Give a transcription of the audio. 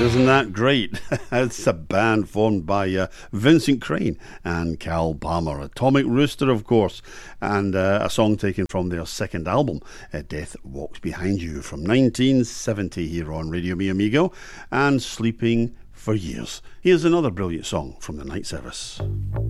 Isn't that great? It's a band formed by Vincent Crane and Cal Palmer. Atomic Rooster, of course, and a song taken from their second album, Death Walks Behind You, from 1970 here on Radio Mi Amigo, and Sleeping for Years. Here's another brilliant song from the Night Service.